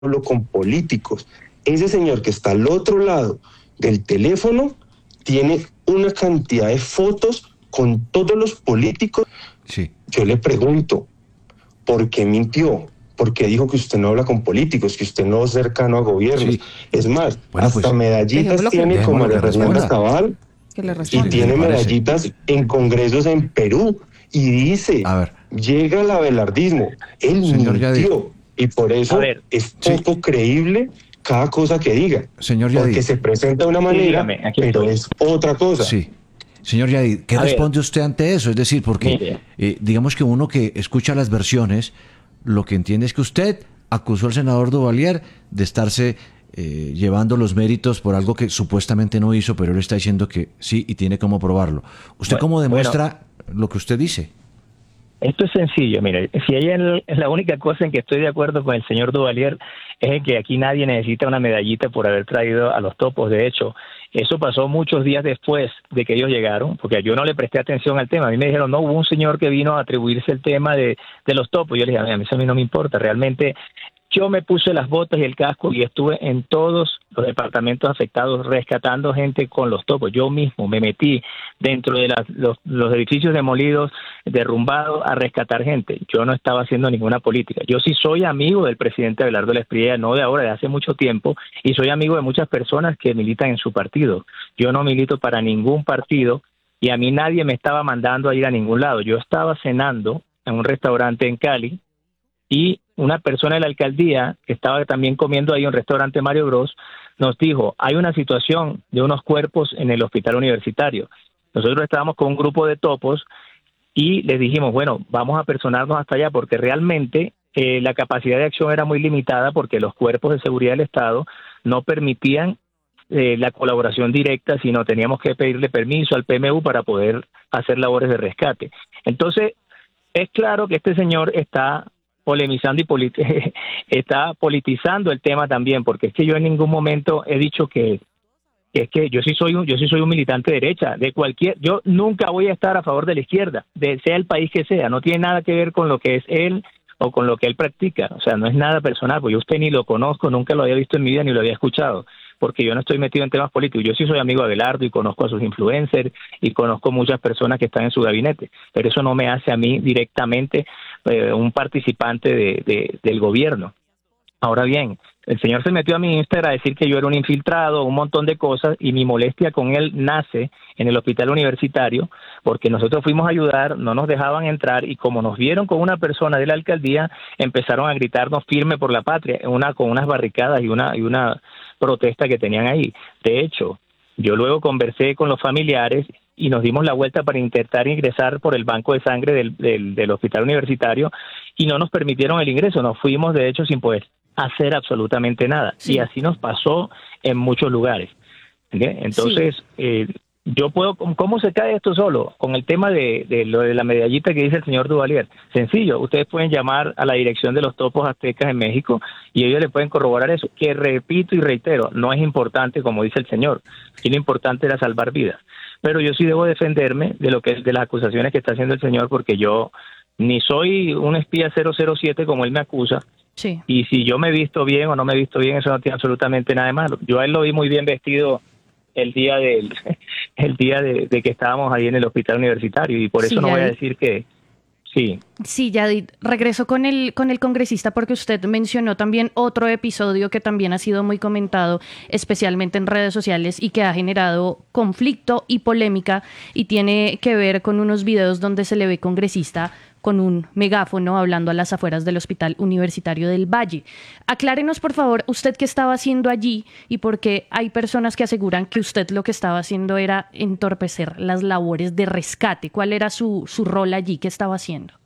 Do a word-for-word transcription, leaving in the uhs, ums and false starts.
hablo con políticos. Ese señor que está al otro lado del teléfono tiene una cantidad de fotos con todos los políticos. Sí. Yo le pregunto, ¿por qué mintió? ¿Por qué dijo que usted no habla con políticos, que usted no es cercano a gobiernos? Sí. Es más, Bueno, hasta pues, medallitas tiene que, como María Fernanda Cabal, que le y tiene medallitas en congresos en Perú, y dice, a ver, llega el abelardismo. Él señor mintió, Yadid, y por eso ver, es poco sí. creíble cada cosa que diga. Señor Yadid, porque se presenta de una manera, sí, dígame, aquí pero estoy. es otra cosa. Sí. Señor Yadid, ¿qué A responde ver, usted ante eso? Es decir, porque mire, eh, digamos que uno que escucha las versiones, lo que entiende es que usted acusó al senador Duvalier de estarse eh, llevando los méritos por algo que supuestamente no hizo, pero él está diciendo que sí y tiene cómo probarlo. ¿Usted Bueno, cómo demuestra bueno, lo que usted dice? Esto es sencillo, mire, si ella es la única cosa en que estoy de acuerdo con el señor Duvalier es en que aquí nadie necesita una medallita por haber traído a los topos. De hecho, eso pasó muchos días después de que ellos llegaron, porque yo no le presté atención al tema. A mí me dijeron, no, hubo un señor que vino a atribuirse el tema de, de los topos. Yo le dije, a mí, a mí no me importa, realmente yo me puse las botas y el casco y estuve en todos los departamentos afectados rescatando gente con los topos. Yo mismo me metí dentro de las, los, los edificios demolidos, derrumbados, a rescatar gente. Yo no estaba haciendo ninguna política. Yo sí soy amigo del presidente Abelardo Lesprilla, no de ahora, de hace mucho tiempo, y soy amigo de muchas personas que militan en su partido. Yo no milito para ningún partido y a mí nadie me estaba mandando a ir a ningún lado. Yo estaba cenando en un restaurante en Cali y una persona de la alcaldía que estaba también comiendo ahí en un restaurante Mario Bros nos dijo, hay una situación de unos cuerpos en el hospital universitario. Nosotros estábamos con un grupo de topos y les dijimos, bueno, vamos a personarnos hasta allá porque realmente eh, la capacidad de acción era muy limitada porque los cuerpos de seguridad del Estado no permitían eh, la colaboración directa, sino teníamos que pedirle permiso al P M U para poder hacer labores de rescate. Entonces, es claro que este señor está polemizando y polit- está politizando el tema también, porque es que yo en ningún momento he dicho que, que es que yo sí soy un, yo sí soy un militante de derecha, de cualquier, yo nunca voy a estar a favor de la izquierda, de sea el país que sea, no tiene nada que ver con lo que es él o con lo que él practica, o sea, no es nada personal, porque yo usted ni lo conozco, nunca lo había visto en mi vida ni lo había escuchado, porque yo no estoy metido en temas políticos. Yo sí soy amigo de Abelardo y conozco a sus influencers y conozco muchas personas que están en su gabinete, pero eso no me hace a mí directamente eh, un participante de, de, del gobierno. Ahora bien, el señor se metió a mi Instagram a decir que yo era un infiltrado, un montón de cosas, y mi molestia con él nace en el hospital universitario, porque nosotros fuimos a ayudar, no nos dejaban entrar, y como nos vieron con una persona de la alcaldía, empezaron a gritarnos firme por la patria, una con unas barricadas y una, y una protesta que tenían ahí. De hecho, yo luego conversé con los familiares y nos dimos la vuelta para intentar ingresar por el banco de sangre del, del, del hospital universitario, y no nos permitieron el ingreso, nos fuimos de hecho sin poder hacer absolutamente nada. Sí. Y así nos pasó en muchos lugares. ¿Okay? Entonces, sí. eh, yo puedo, ¿cómo se cae esto solo? Con el tema de, de lo de la medallita que dice el señor Duvalier. Sencillo, ustedes pueden llamar a la dirección de los topos aztecas en México y ellos le pueden corroborar eso, que repito y reitero, no es importante como dice el señor, aquí lo importante era salvar vidas. Pero yo sí debo defenderme de lo que es de las acusaciones que está haciendo el señor, porque yo ni soy un espía cero cero siete como él me acusa. Sí. Y si yo me he visto bien o no me he visto bien, eso no tiene absolutamente nada de malo. Yo a él lo vi muy bien vestido el día del el día de, de que estábamos ahí en el hospital universitario, y por eso sí, no voy a decir que sí. Sí, Yadid, regreso con el con el congresista porque usted mencionó también otro episodio que también ha sido muy comentado, especialmente en redes sociales, y que ha generado conflicto y polémica, y tiene que ver con unos videos donde se le ve congresista con un megáfono hablando a las afueras del Hospital Universitario del Valle. Aclárenos, por favor, usted qué estaba haciendo allí y por qué hay personas que aseguran que usted lo que estaba haciendo era entorpecer las labores de rescate. ¿Cuál era su, su rol allí? ¿Qué estaba haciendo?